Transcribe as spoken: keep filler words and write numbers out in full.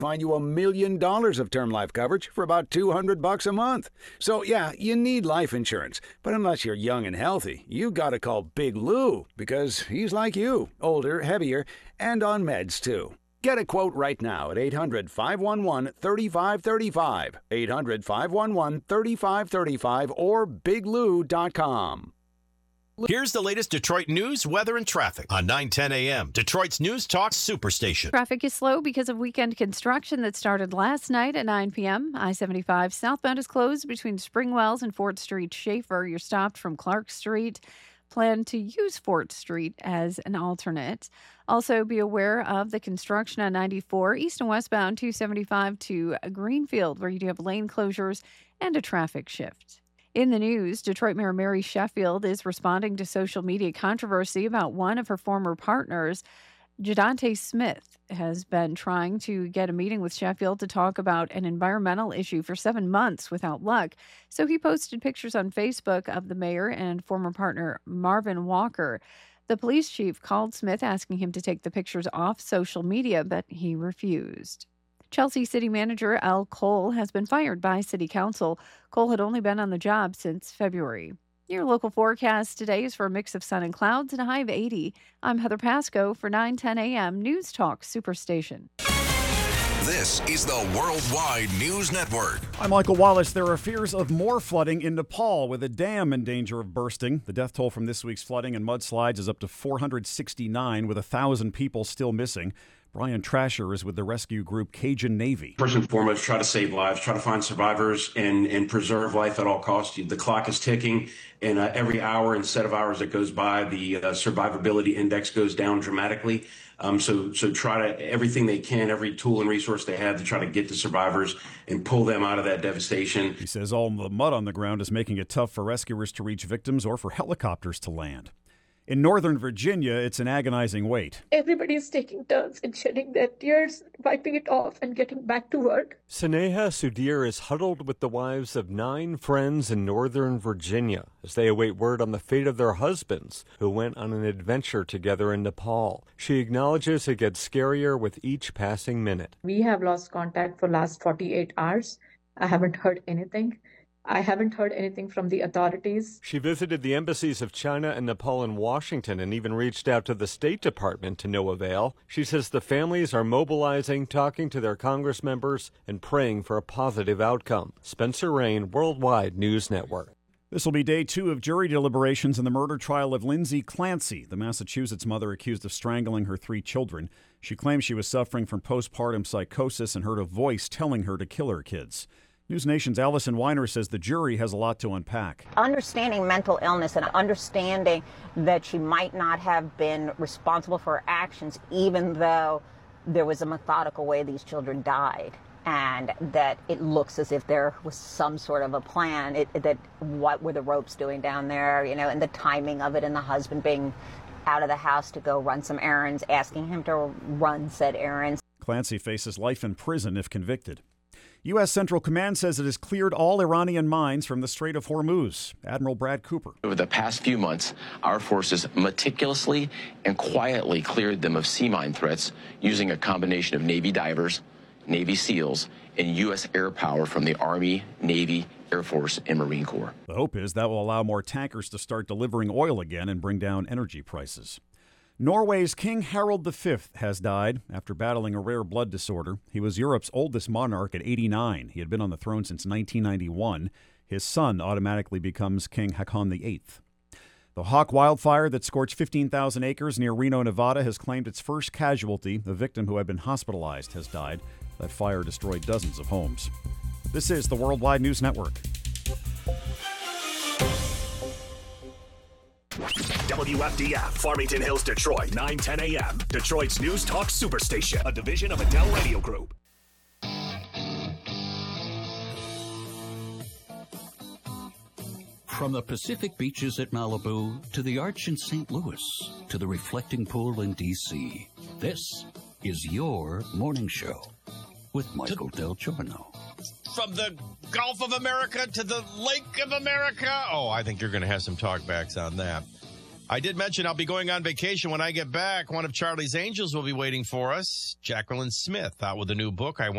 find you a million dollars of term life coverage for about two hundred bucks a month. So yeah, you need life insurance, but unless you're young and healthy, you gotta call Big Lou, because he's like you, older, heavier, and on meds too. Get a quote right now at eight hundred, five one one, three five three five, eight hundred, five one one, three five three five, or big lou dot com. Here's the latest Detroit news, weather, and traffic on nine ten a.m. Detroit's News Talk Superstation. Traffic is slow because of weekend construction that started last night at nine p.m. I seventy-five southbound is closed between Springwells and Fort Street Schaefer. You're stopped from Clark Street. Plan to use Fort Street as an alternate. Also, be aware of the construction on ninety-four east and westbound two seventy-five to Greenfield, where you do have lane closures and a traffic shift. In the news, Detroit Mayor Mary Sheffield is responding to social media controversy about one of her former partners. Jadante Smith has been trying to get a meeting with Sheffield to talk about an environmental issue for seven months without luck. So he posted pictures on Facebook of the mayor and former partner Marvin Walker. The police chief called Smith asking him to take the pictures off social media, but he refused. Chelsea City Manager Al Cole has been fired by City Council. Cole had only been on the job since February. Your local forecast today is for a mix of sun and clouds and a high of eighty. I'm Heather Pasco for nine ten a.m. News Talk Superstation. This is the Worldwide News Network. I'm Michael Wallace. There are fears of more flooding in Nepal, with a dam in danger of bursting. The death toll from this week's flooding and mudslides is up to four hundred sixty-nine, with one thousand people still missing. Brian Trasher is with the rescue group Cajun Navy. First and foremost, try to save lives, try to find survivors, and, and preserve life at all costs. The clock is ticking, and uh, every hour and set of hours that goes by, the uh, survivability index goes down dramatically. Um, so, so try to, everything they can, every tool and resource they have to try to get the survivors and pull them out of that devastation. He says all the mud on the ground is making it tough for rescuers to reach victims or for helicopters to land. In Northern Virginia, it's an agonizing wait. Everybody's taking turns in shedding their tears, wiping it off, and getting back to work. Sneha Sudhir is huddled with the wives of nine friends in Northern Virginia as they await word on the fate of their husbands, who went on an adventure together in Nepal. She acknowledges it gets scarier with each passing minute. We have lost contact for the last forty-eight hours. I haven't heard anything. I haven't heard anything from the authorities. She visited the embassies of China and Nepal and Washington and even reached out to the State Department to no avail. She says the families are mobilizing, talking to their Congress members, and praying for a positive outcome. Spencer Rain, Worldwide News Network. This will be day two of jury deliberations in the murder trial of Lindsay Clancy, the Massachusetts mother accused of strangling her three children. She claims she was suffering from postpartum psychosis and heard a voice telling her to kill her kids. News Nation's Allison Weiner says the jury has a lot to unpack. Understanding mental illness and understanding that she might not have been responsible for her actions, even though there was a methodical way these children died, and that it looks as if there was some sort of a plan, it, that what were the ropes doing down there, you know, and the timing of it, and the husband being out of the house to go run some errands, asking him to run said errands. Clancy faces life in prison if convicted. U S. Central Command says it has cleared all Iranian mines from the Strait of Hormuz. Admiral Brad Cooper. Over the past few months, our forces meticulously and quietly cleared them of sea mine threats using a combination of Navy divers, Navy SEALs, and U S air power from the Army, Navy, Air Force, and Marine Corps. The hope is that will allow more tankers to start delivering oil again and bring down energy prices. Norway's King Harald the Fifth has died after battling a rare blood disorder. He was Europe's oldest monarch at eighty-nine. He had been on the throne since nineteen ninety-one. His son automatically becomes King Haakon the Eighth. The Hawk wildfire that scorched fifteen thousand acres near Reno, Nevada, has claimed its first casualty. The victim, who had been hospitalized, has died. That fire destroyed dozens of homes. This is the Worldwide News Network. W F D F, Farmington Hills, Detroit, nine ten a.m. Detroit's News Talk Superstation, a division of Adele Radio Group. From the Pacific beaches at Malibu to the Arch in Saint Louis to the reflecting pool in D C, this is your morning show with Michael Del Giorno. From the Gulf of America to the Lake of America. Oh, I think you're going to have some talkbacks on that. I did mention I'll be going on vacation when I get back. One of Charlie's Angels will be waiting for us. Jacqueline Smith out with a new book. I